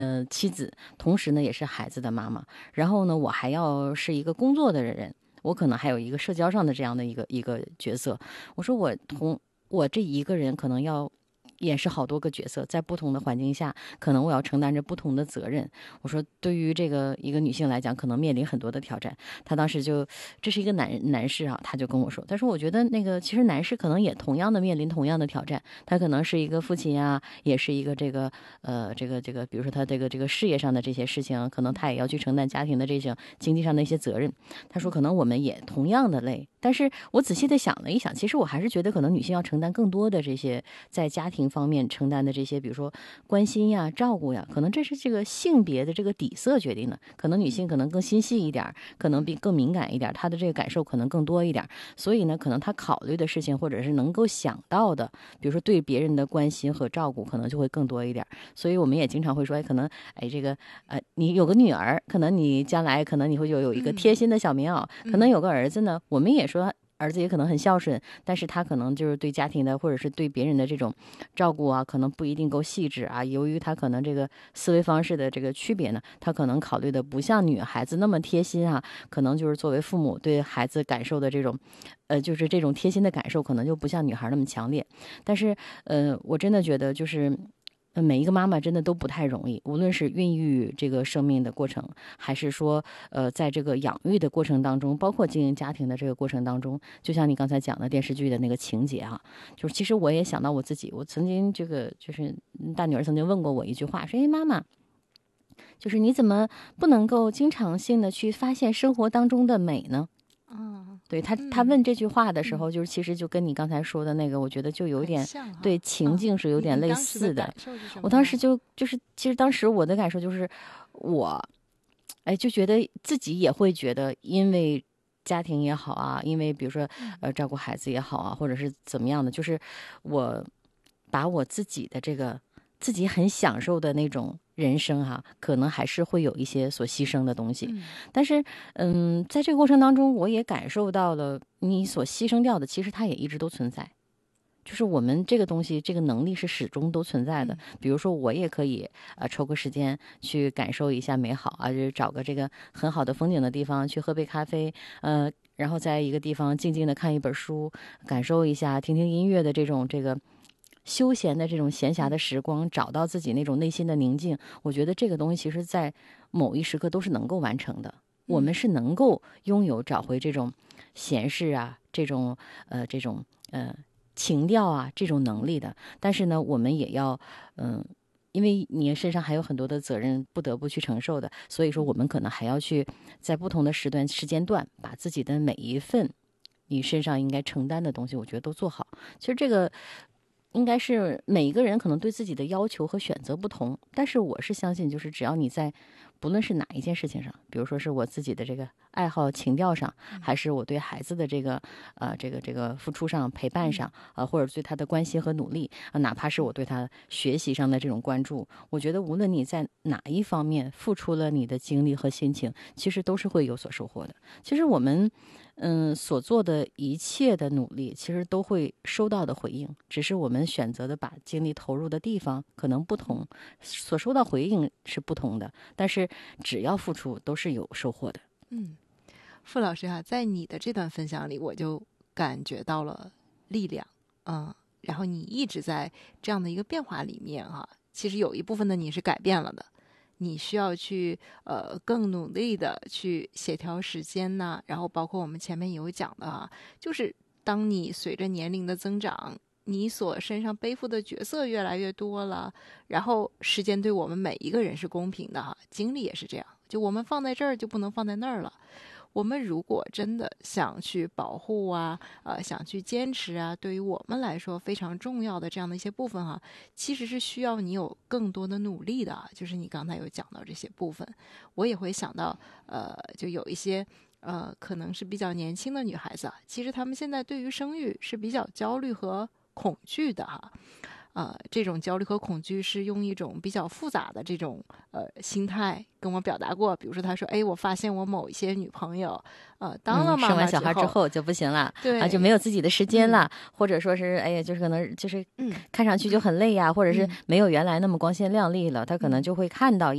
妻子，同时呢也是孩子的妈妈，然后呢我还要是一个工作的人，我可能还有一个社交上的这样的一个角色。我说我这一个人可能要演示好多个角色，在不同的环境下，可能我要承担着不同的责任。我说，对于这个一个女性来讲，可能面临很多的挑战。她当时就，这是一个男士啊，他就跟我说，他说我觉得那个其实男士可能也同样的面临同样的挑战，他可能是一个父亲啊，也是一个这个，比如说他这个事业上的这些事情，可能他也要去承担家庭的这些经济上的一些责任。他说，可能我们也同样的累，但是我仔细的想了一想，其实我还是觉得可能女性要承担更多的这些在家庭方面承担的这些，比如说关心呀、照顾呀，可能这是这个性别的这个底色决定的。可能女性可能更心细一点，可能比更敏感一点，她的这个感受可能更多一点，所以呢，可能她考虑的事情或者是能够想到的，比如说对别人的关心和照顾，可能就会更多一点。所以我们也经常会说，可能这个你有个女儿，可能你将来可能你会有一个贴心的小棉袄，可能有个儿子呢，我们也说。儿子也可能很孝顺，但是他可能就是对家庭的或者是对别人的这种照顾啊，可能不一定够细致啊。由于他可能这个思维方式的这个区别呢，他可能考虑的不像女孩子那么贴心啊，可能就是作为父母对孩子感受的这种，就是这种贴心的感受，可能就不像女孩那么强烈。但是，我真的觉得就是。每一个妈妈真的都不太容易，无论是孕育这个生命的过程，还是说，在这个养育的过程当中，包括经营家庭的这个过程当中，就像你刚才讲的电视剧的那个情节啊，就是其实我也想到我自己，我曾经这个就是大女儿曾经问过我一句话，说：“哎，妈妈，就是你怎么不能够经常性的去发现生活当中的美呢？”对他问这句话的时候，就是其实就跟你刚才说的那个，我觉得就有点对情境是有点类似的。我当时就是其实当时我的感受就是我，就觉得自己也会觉得，因为家庭也好啊，因为比如说照顾孩子也好啊，或者是怎么样的，就是我把我自己的这个自己很享受的那种人生哈，可能还是会有一些所牺牲的东西。但是在这个过程当中，我也感受到了你所牺牲掉的，其实它也一直都存在。就是我们这个东西，这个能力是始终都存在的。比如说，我也可以抽个时间去感受一下美好啊，就是找个这个很好的风景的地方去喝杯咖啡，然后在一个地方静静的看一本书，感受一下，听听音乐的这个休闲的这种闲暇的时光，找到自己那种内心的宁静。我觉得这个东西其实在某一时刻都是能够完成的。我们是能够拥有找回这种闲适啊，这种情调啊这种能力的。但是呢，我们也要因为你身上还有很多的责任不得不去承受的，所以说我们可能还要去在不同的时间段，把自己的每一份你身上应该承担的东西，我觉得都做好。其实这个应该是每一个人可能对自己的要求和选择不同，但是我是相信，就是只要你在不论是哪一件事情上，比如说是我自己的这个爱好情调上，还是我对孩子的这个这个付出上陪伴上或者对他的关心和努力哪怕是我对他学习上的这种关注，我觉得无论你在哪一方面付出了你的精力和心情，其实都是会有所收获的。其实我们所做的一切的努力，其实都会收到的回应，只是我们选择的把精力投入的地方可能不同，所收到回应是不同的，但是只要付出都是有收获的。 傅老师啊，在你的这段分享里，我就感觉到了力量，然后你一直在这样的一个变化里面其实有一部分的你是改变了的，你需要去更努力的去协调时间呐，然后包括我们前面有讲的就是当你随着年龄的增长，你所身上背负的角色越来越多了，然后时间对我们每一个人是公平的精力也是这样，就我们放在这儿就不能放在那儿了。我们如果真的想去保护想去坚持对于我们来说非常重要的这样的一些部分其实是需要你有更多的努力的就是你刚才有讲到这些部分，我也会想到就有一些可能是比较年轻的女孩子其实她们现在对于生育是比较焦虑和恐惧的这种焦虑和恐惧是用一种比较复杂的这种心态跟我表达过。比如说他说，哎，我发现我某一些女朋友当了妈妈生完小孩之后就不行了， 对就没有自己的时间了，或者说是哎呀，就是可能就是看上去就很累呀，或者是没有原来那么光鲜亮丽了，他可能就会看到